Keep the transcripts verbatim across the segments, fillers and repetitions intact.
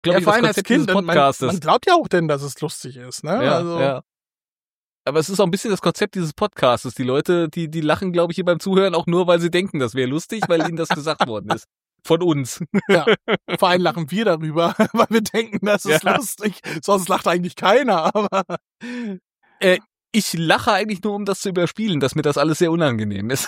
glaube Ja, ich, vor das allem als Konzept Kind, dieses man, Podcastes. man glaubt ja auch denn, dass es lustig ist, ne? Ja, also, ja. Aber es ist auch ein bisschen das Konzept dieses Podcastes. Die Leute, die, die lachen, glaube ich, hier beim Zuhören auch nur, weil sie denken, das wäre lustig, weil ihnen das gesagt worden ist. Von uns. Ja, vor allem lachen wir darüber, weil wir denken, das ist Ja. lustig. Sonst lacht eigentlich keiner, aber Äh, ich lache eigentlich nur, um das zu überspielen, dass mir das alles sehr unangenehm ist.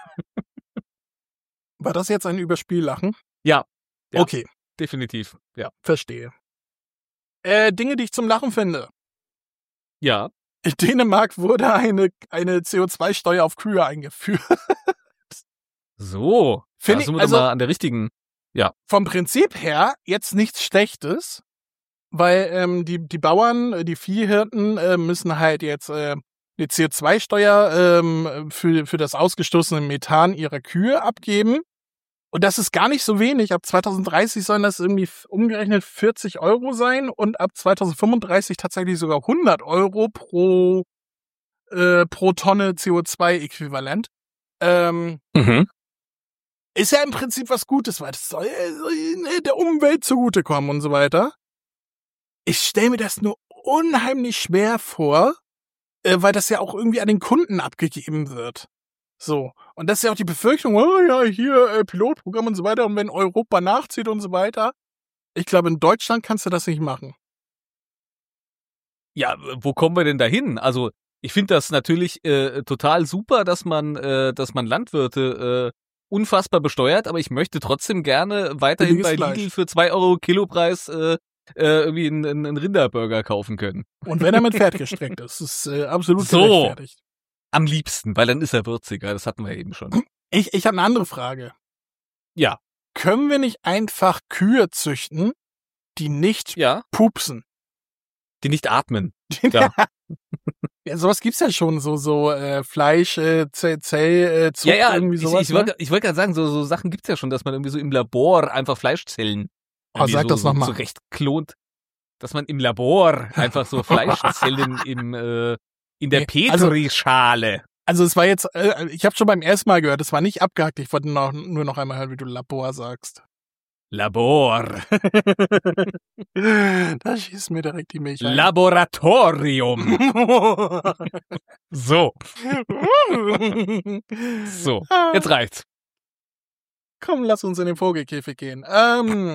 war das jetzt ein Überspiellachen? Ja. Ja. Okay, Definitiv. Ja. verstehe. Äh, Dinge, die ich zum Lachen finde. Ja. In Dänemark wurde eine, eine C O zwei Steuer auf Kühe eingeführt. So. Find Da ich- sind wir also- doch mal an der richtigen. Vom Prinzip her jetzt nichts Schlechtes, weil ähm, die, die Bauern, äh, die Viehhirten äh, müssen halt jetzt äh, eine C O zwei Steuer ähm, für, für das ausgestoßene Methan ihrer Kühe abgeben. Und das ist gar nicht so wenig. Ab zwanzig dreißig sollen das irgendwie f- umgerechnet vierzig Euro sein und ab zwanzig fünfunddreißig tatsächlich sogar hundert Euro pro, äh, pro Tonne C O zwei Äquivalent. Ähm, Mhm. ist ja im Prinzip was Gutes, weil das soll, ja- soll ja der Umwelt zugutekommen und so weiter. Ich stelle mir das nur unheimlich schwer vor, äh, weil das ja auch irgendwie an den Kunden abgegeben wird. So. Und das ist ja auch die Befürchtung, oh ja, hier äh, Pilotprogramm und so weiter und wenn Europa nachzieht und so weiter. Ich glaube, in Deutschland kannst du das nicht machen. Ja, wo kommen wir denn dahin? Also, ich finde das natürlich äh, total super, dass man, äh, dass man Landwirte äh, unfassbar besteuert, aber ich möchte trotzdem gerne weiterhin Billiges bei Fleisch. Lidl für zwei Euro Kilopreis äh, äh, irgendwie einen, einen einen Rinderburger kaufen können. Und wenn er mit Pferd gestreckt ist, ist äh, absolut So. gerechtfertigt. Am liebsten, weil dann ist er würziger, das hatten wir eben schon. Ich, ich habe eine andere Frage. Ja. Können wir nicht einfach Kühe züchten, die nicht Ja, pupsen? die nicht atmen. Ja. Ja, sowas gibt's ja schon, so so äh, Fleisch, äh, Zell, Zell äh, Zucht, Ja, ja, irgendwie ich, sowas. ich wollte ich wollte gerade sagen, so, so Sachen gibt's ja schon, dass man irgendwie so im Labor einfach Fleischzellen Oh, irgendwie sag so, das noch so mal. zurecht klont. Dass man im Labor einfach so Fleischzellen im äh, in der Nee, also- Petrischale. Also es war jetzt, äh, ich habe schon beim ersten Mal gehört, es war nicht abgehackt. Ich wollte noch, nur noch einmal hören, wie du Labor sagst. Labor. Da schießt mir direkt die Milch ein. Laboratorium. So, so. Jetzt reicht's. Komm, lass uns in den Vogelkäfig gehen. Ähm,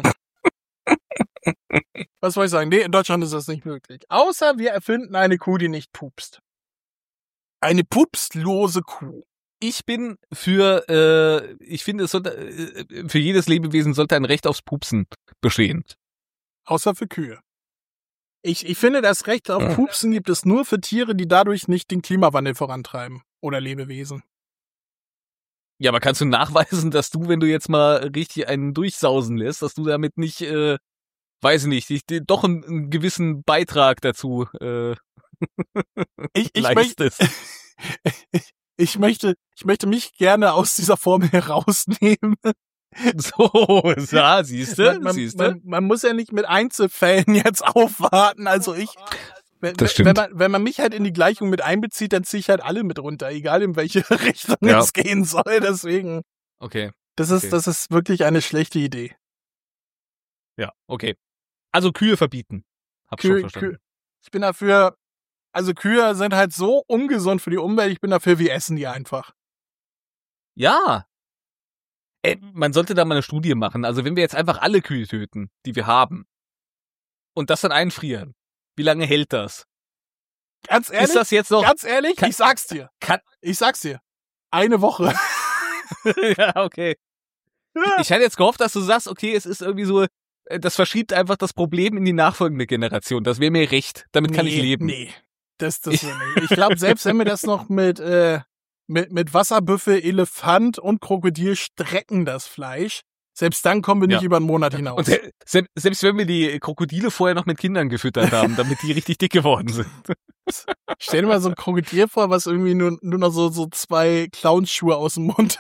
was soll ich sagen? Nee, in Deutschland ist das nicht möglich. Außer wir erfinden eine Kuh, die nicht pupst. Eine pupslose Kuh. Ich bin für, äh, ich finde, es sollte, äh, für jedes Lebewesen sollte ein Recht aufs Pupsen bestehen. Außer für Kühe. Ich, ich finde, das Recht auf Pupsen gibt es nur für Tiere, die dadurch nicht den Klimawandel vorantreiben. Oder Lebewesen. Ja, aber kannst du nachweisen, dass du, wenn du jetzt mal richtig einen durchsausen lässt, dass du damit nicht, äh, weiß ich nicht, dich, dir doch einen, einen gewissen Beitrag dazu äh, Ich, ich, möcht, leistest? ich, ich, möchte, ich möchte mich gerne aus dieser Formel herausnehmen. So, ja, siehst du, Man, man, siehst du. man, man muss ja nicht mit Einzelfällen jetzt aufwarten. Also ich, wenn, Das wenn, stimmt. man, wenn man mich halt in die Gleichung mit einbezieht, dann ziehe ich halt alle mit runter, egal in welche Richtung Ja. es gehen soll. Deswegen, Okay, das ist, Okay. das ist wirklich eine schlechte Idee. ja, okay. Also Kühe verbieten. Hab schon Kühe, verstanden. Kühe, ich bin dafür, also Kühe sind halt so ungesund für die Umwelt, ich bin dafür, wir essen die einfach. Ja. Ey, man sollte da mal eine Studie machen. Also wenn wir jetzt einfach alle Kühe töten, die wir haben, und das dann einfrieren, wie lange hält das? Ganz ehrlich, Ist das jetzt noch... ganz ehrlich, Kann- ich sag's dir. Kann, Ich sag's dir. Eine Woche. ja, okay. Ich hatte jetzt gehofft, dass du sagst, okay, es ist irgendwie so, äh, das verschiebt einfach das Problem in die nachfolgende Generation. Das wäre mir recht. Damit kann ich Nee, leben. Nee, das, das will nicht. Ich glaube, selbst wenn wir das noch mit, äh, mit, mit Wasserbüffel, Elefant und Krokodil strecken, das Fleisch, selbst dann kommen wir nicht Ja. über einen Monat hinaus. Und se se selbst wenn wir die Krokodile vorher noch mit Kindern gefüttert haben, damit die richtig dick geworden sind. Stell dir mal so ein Krokodil vor, was irgendwie nur, nur noch so, so zwei Clownschuhe aus dem Mund.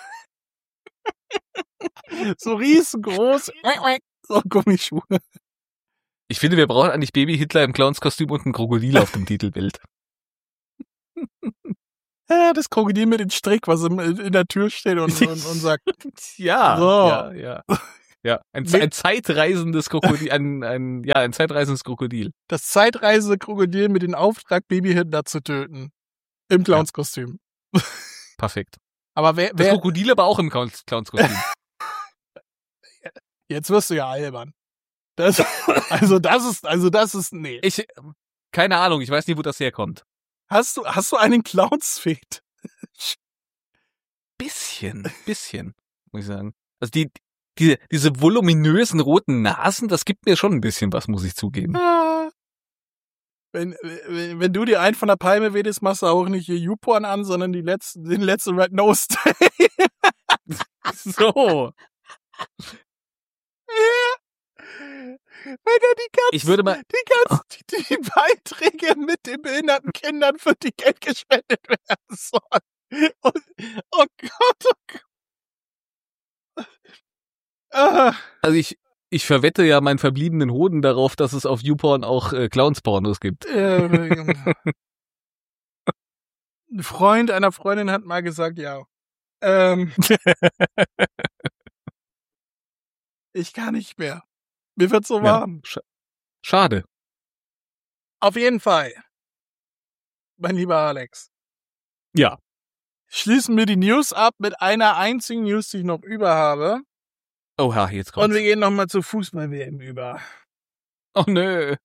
So riesengroß. So Gummischuhe. Ich finde, wir brauchen eigentlich Baby Hitler im Clownskostüm und ein Krokodil auf dem Titelbild. Ja, das Krokodil mit dem Strick, was im, in der Tür steht und, und, und sagt, Ja, So. ja, ja. Ja, ein, ein zeitreisendes Krokodil, ein, ein, ja, ein zeitreisendes Krokodil. Das zeitreisende Krokodil mit dem Auftrag, Baby Hitler zu töten. Im Clownskostüm. Ja. Perfekt. Aber wer, wer das Krokodil aber auch im Clownskostüm. Jetzt wirst du ja albern. Das, also das ist, also das ist, nee. Ich, keine Ahnung, ich weiß nicht, wo das herkommt. Hast du, hast du einen Clownsfeed? Bisschen, bisschen, muss ich sagen. Also die, die, diese voluminösen roten Nasen, das gibt mir schon ein bisschen was, muss ich zugeben. Ah. Wenn, wenn, wenn du dir einen von der Palme wedest, machst du auch nicht hier YouPorn an, sondern die letzten, den letzten Red Nose Day. So. Wenn er die ganzen, ich würde mal, die, ganzen die, die Beiträge mit den behinderten Kindern für die Geld gespendet werden sollen. Und, oh Gott, oh Gott. Ah. Also ich, ich verwette ja meinen verbliebenen Hoden darauf, dass es auf YouPorn auch äh, Clownspornos gibt. Ein Freund einer Freundin hat mal gesagt, ja. Ähm, ich kann nicht mehr. Mir wird so warm. Ja, schade. Auf jeden Fall. Mein lieber Alex. Ja. Schließen wir die News ab mit einer einzigen News, die ich noch über habe. Oha, jetzt kommt's. Und wir gehen nochmal zur Fußball-W M über. Oh nö.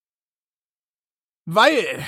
Weil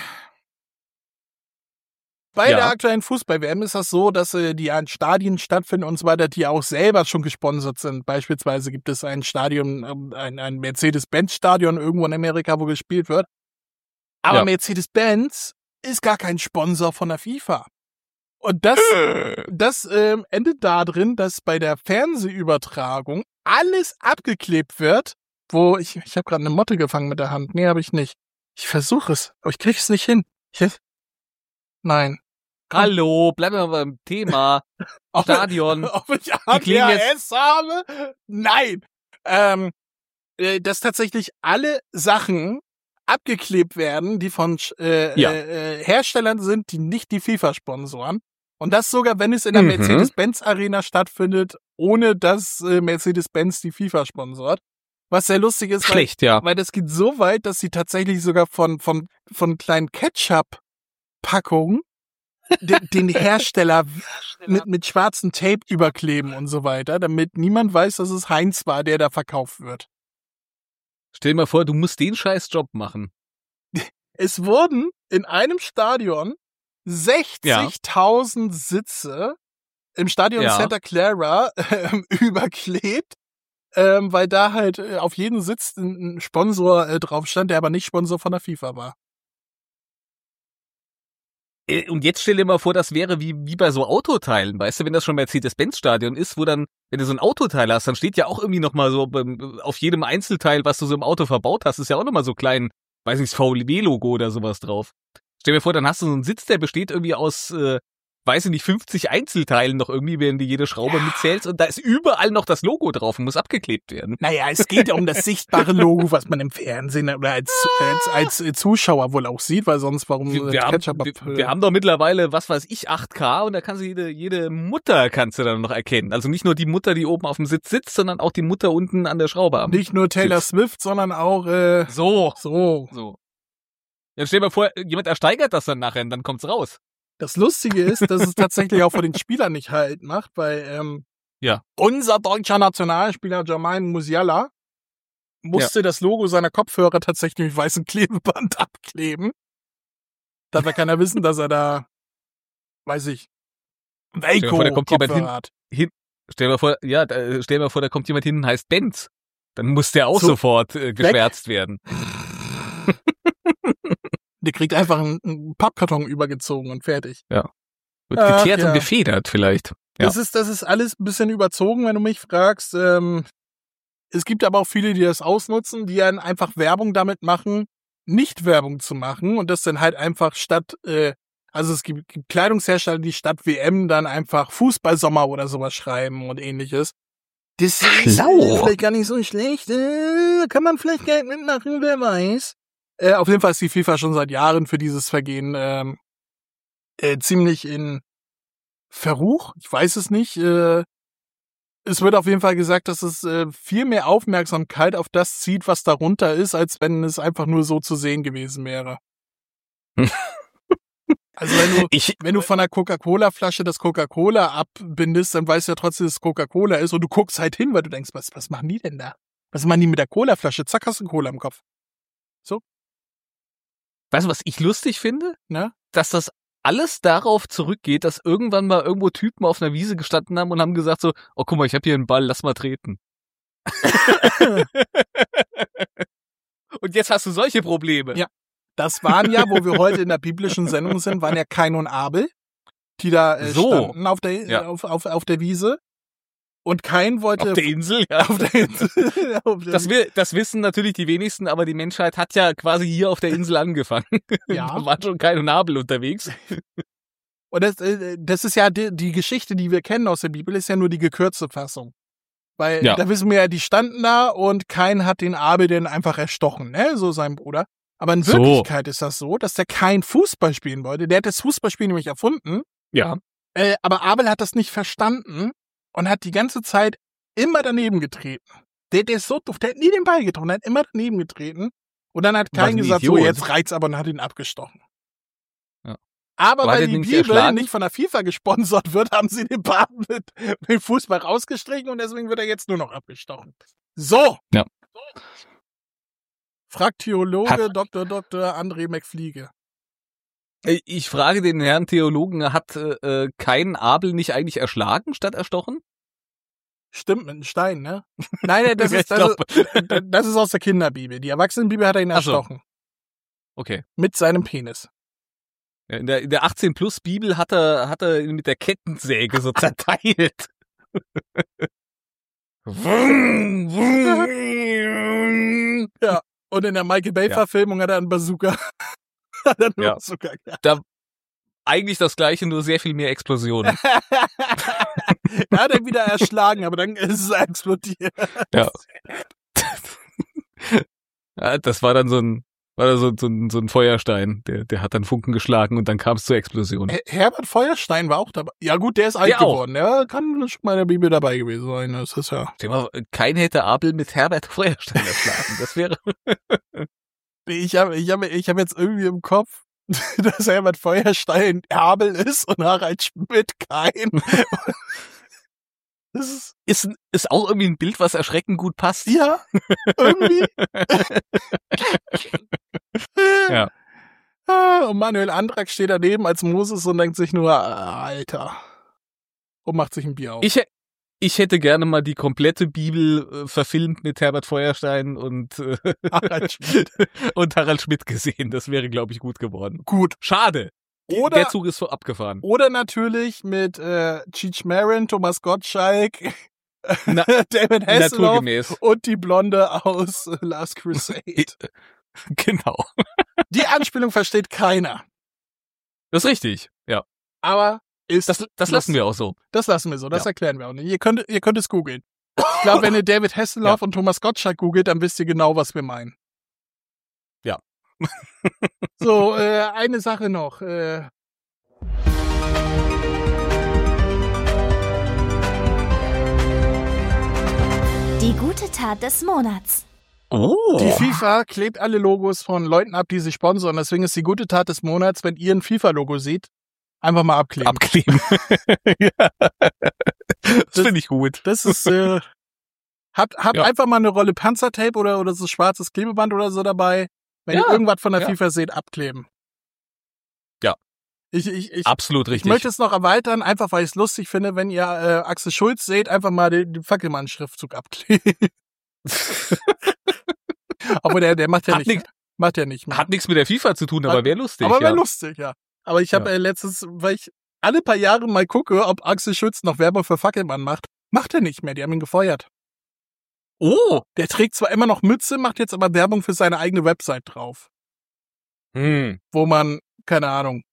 bei ja. der aktuellen Fußball-W M ist das so, dass äh, die an Stadien stattfinden und so weiter, die auch selber schon gesponsert sind. Beispielsweise gibt es ein Stadion, ein, ein Mercedes-Benz-Stadion irgendwo in Amerika, wo gespielt wird. Aber ja. Mercedes-Benz ist gar kein Sponsor von der FIFA. Und das, das ähm, endet darin, dass bei der Fernsehübertragung alles abgeklebt wird, wo ich, ich habe gerade eine Motte gefangen mit der Hand. Nee, habe ich nicht. Ich versuche es, aber ich kriege es nicht hin. Ich, nein. Hallo, bleiben wir beim Thema. Stadion. Ob ich A D H S habe? Nein. Ähm, äh, dass tatsächlich alle Sachen abgeklebt werden, die von äh, ja. äh, Herstellern sind, die nicht die FIFA sponsoren. Und das sogar, wenn es in der mhm. Mercedes-Benz-Arena stattfindet, ohne dass äh, Mercedes-Benz die FIFA sponsort. Was sehr lustig ist, Schlecht, weil, ja. weil das geht so weit, dass sie tatsächlich sogar von von von kleinen Ketchup-Packungen den, den Hersteller mit mit schwarzem Tape überkleben und so weiter, damit niemand weiß, dass es Heinz war, der da verkauft wird. Stell dir mal vor, du musst den Scheißjob machen. Es wurden in einem Stadion sechzigtausend ja. Sitze im Stadion ja. Santa Clara äh, überklebt, ähm, weil da halt äh, auf jedem Sitz ein Sponsor äh, drauf stand, der aber nicht Sponsor von der FIFA war. Und jetzt stell dir mal vor, das wäre wie wie bei so Autoteilen, weißt du, wenn das schon Mercedes-Benz-Stadion ist, wo dann, wenn du so ein Autoteil hast, dann steht ja auch irgendwie nochmal so auf jedem Einzelteil, was du so im Auto verbaut hast, ist ja auch nochmal so klein, weiß nicht, das V W-Logo oder sowas drauf. Stell dir vor, dann hast du so einen Sitz, der besteht irgendwie aus, äh, weiß ich nicht, fünfzig Einzelteilen noch irgendwie, während du jede Schraube ja. mitzählst und da ist überall noch das Logo drauf und muss abgeklebt werden. Naja, es geht ja um das sichtbare Logo, was man im Fernsehen oder als, als, als Zuschauer wohl auch sieht, weil sonst warum... Wir, wir, haben, wir, wir haben doch mittlerweile, was weiß ich, acht K und da kannst du jede, jede Mutter kannst du dann noch erkennen. Also nicht nur die Mutter, die oben auf dem Sitz sitzt, sondern auch die Mutter unten an der Schraube am Nicht nur Taylor Sitz. Swift, sondern auch... Äh, so. So. So. Jetzt stell dir mal vor, jemand ersteigert das dann nachher und dann kommt's raus. Das Lustige ist, dass es tatsächlich auch vor den Spielern nicht halt macht, weil ähm, ja. unser deutscher Nationalspieler Jamal Musiala musste ja. das Logo seiner Kopfhörer tatsächlich mit weißem Klebeband abkleben. Da wird keiner wissen, dass er da, weiß ich, Velcro-Kopfhörer hat. Hin, stell dir mal vor, ja, da, stell dir mal vor, da kommt jemand hin und heißt Benz. Dann muss der auch so, sofort äh, geschwärzt weg. werden. Der kriegt einfach einen, einen Pappkarton übergezogen und fertig. Ja. Wird geklärt ja. und gefedert vielleicht. Ja. Das ist, das ist alles ein bisschen überzogen, wenn du mich fragst. Ähm, es gibt aber auch viele, die das ausnutzen, die dann einfach Werbung damit machen, nicht Werbung zu machen und das dann halt einfach statt, äh, also es gibt, gibt Kleidungshersteller, die statt W M dann einfach Fußballsommer oder sowas schreiben und ähnliches. Das ist äh, vielleicht gar nicht so schlecht. Äh, kann man vielleicht Geld mitmachen, wer weiß. Äh, auf jeden Fall ist die FIFA schon seit Jahren für dieses Vergehen ähm, äh, ziemlich in Verruch. Ich weiß es nicht. Äh, es wird auf jeden Fall gesagt, dass es äh, viel mehr Aufmerksamkeit auf das zieht, was darunter ist, als wenn es einfach nur so zu sehen gewesen wäre. Also wenn du, Ich, wenn du von einer Coca-Cola-Flasche das Coca-Cola abbindest, dann weißt du ja trotzdem, dass es Coca-Cola ist und du guckst halt hin, weil du denkst, was, was machen die denn da? Was machen die mit der Cola-Flasche? Zack, hast du Cola im Kopf. weißt du, was ich lustig finde? Ne? Dass das alles darauf zurückgeht, dass irgendwann mal irgendwo Typen auf einer Wiese gestanden haben und haben gesagt so, oh guck mal, ich habe hier einen Ball, lass mal treten. Und jetzt hast du solche Probleme. Ja. Das waren ja, wo wir heute in der biblischen Sendung sind, waren ja Kain und Abel, die da äh, So. standen auf der, Ja. auf, auf, auf der Wiese. Und Kain wollte... Auf der Insel, ja. auf der Insel. Auf der Das, wir, das wissen natürlich die wenigsten, aber die Menschheit hat ja quasi hier auf der Insel angefangen. Ja. Da waren schon keine Nabel unterwegs. Und das, äh, das ist ja die, die Geschichte, die wir kennen aus der Bibel, ist ja nur die gekürzte Fassung. Weil Ja. da wissen wir ja, die standen da und Kain hat den Abel dann einfach erstochen, ne? So sein Bruder. Aber in So. Wirklichkeit ist das so, dass der Kain Fußball spielen wollte. Der hat das Fußballspiel nämlich erfunden. Ja. Äh, aber Abel hat das nicht verstanden und hat die ganze Zeit immer daneben getreten. Der, der ist so doof, der hat nie den Ball getroffen, der hat immer daneben getreten. Und dann hat Was Kain ein gesagt, so Idiot. jetzt reizt aber und hat ihn abgestochen. Ja. Aber War weil der die nicht Bibel erschlagen? nicht von der FIFA gesponsert wird, haben sie den Part mit, mit Fußball rausgestrichen und deswegen wird er jetzt nur noch abgestochen. So. Ja. Fragt Theologe Hat- Doktor Doktor André McFliege. Ich frage den Herrn Theologen, hat äh, kein Abel nicht eigentlich erschlagen statt erstochen? Stimmt, mit einem Stein, ne? Nein, nein, das Ja, ist, ich das, glaub. ist, das ist aus der Kinderbibel. Die Erwachsenenbibel hat er ihn Ach so. erstochen. Okay. Mit seinem Penis. Ja, In der, in der achtzehn Plus Bibel hat er, hat er ihn mit der Kettensäge so zerteilt. Ja. Und in der Michael Bay-Verfilmung hat er einen Bazooka. hat er nur Ja. Bazooka gehabt. Eigentlich das gleiche, nur sehr viel mehr Explosionen. Da hat er wieder erschlagen, aber dann ist es explodiert. Ja. Ja, das war dann so ein, war da so, so, ein, so ein Feuerstein, der, der hat dann Funken geschlagen und dann kam es zur Explosion. Her- Herbert Feuerstein war auch dabei. Ja gut, der ist alt Der auch. geworden. Der kann schon mal in der Bibel dabei gewesen sein. Das ist ja... Stell mal, kein hätte Abel mit Herbert Feuerstein erschlagen. Das wäre. Ich habe ich hab, ich hab jetzt irgendwie im Kopf, dass Herbert Feuerstein Abel ist und Harald Schmidt kein. Das ist... Ist, ist auch irgendwie ein Bild, was erschreckend gut passt. Ja, irgendwie. Ja. Ah, und Manuel Andrak steht daneben als Moses und denkt sich nur, ah, Alter. Und macht sich ein Bier auf. Ich, hä- ich hätte gerne mal die komplette Bibel äh, verfilmt mit Herbert Feuerstein und, äh, Harald Schmidt. und Harald Schmidt gesehen. Das wäre, glaube ich, gut geworden. Gut. Schade. Oder, Der Zug ist so abgefahren. oder natürlich mit äh, Cheech Marin, Thomas Gottschalk, Na, David Hasselhoff naturgemäß. und die Blonde aus äh, Last Crusade. Genau. Die Anspielung versteht keiner. Das ist richtig. Ja. Aber ist Das, das lassen wir auch so. Das lassen wir so, das Ja. erklären wir auch nicht. Ihr könnt, ihr könnt es googeln. Ich glaube, wenn ihr David Hasselhoff und Thomas Gottschalk googelt, dann wisst ihr genau, was wir meinen. Ja. So, äh, eine Sache noch. Äh, Die gute Tat des Monats. Oh. Die FIFA klebt alle Logos von Leuten ab, die sie sponsern. Deswegen ist die gute Tat des Monats, wenn ihr ein FIFA-Logo seht, einfach mal abkleben. Abkleben. Ja. Das finde ich gut. Das ist, äh, habt, habt Ja. einfach mal eine Rolle Panzertape oder, oder so schwarzes Klebeband oder so dabei. Wenn Ja. ihr irgendwas von der Ja. FIFA seht, abkleben. Ja. Ich, ich, ich, Absolut ich richtig. möchte es noch erweitern, einfach weil ich es lustig finde, wenn ihr äh, Axel Schulz seht, einfach mal den, den Fackelmann-Schriftzug abkleben. Aber der, der macht ja Hat nicht, nix- macht ja nicht mehr. Hat nichts mit der FIFA zu tun, aber Hat- wäre lustig. Aber wäre ja. lustig, ja. Aber ich habe Ja. äh, letztens, weil ich alle paar Jahre mal gucke, ob Axel Schulz noch Werbung für Fackelmann macht. Macht er nicht mehr, die haben ihn gefeuert. Oh. Der trägt zwar immer noch Mütze, macht jetzt aber Werbung für seine eigene Website drauf. Hm. Wo man, keine Ahnung,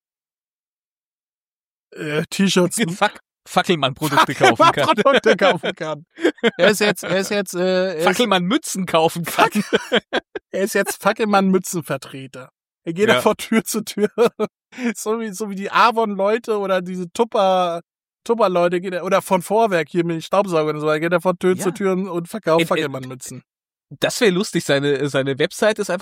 äh, T-Shirts Fack Fackelmann-Produkte kaufen kann. Produkte kaufen kann. Er ist jetzt, er ist jetzt, äh, er ist, Fackelmann-Mützen kaufen kann. er ist jetzt Fackelmann-Mützenvertreter. Er geht Ja. da von Tür zu Tür. So wie, so wie die Avon-Leute oder diese Tupper, Tupperleute geht er, oder von Vorwerk hier mit den Staubsaugern und so, da geht er von Tür Ja. zu Tür und verkauft Ent- Fackelmannmützen. Das wäre lustig, seine, seine Website ist einfach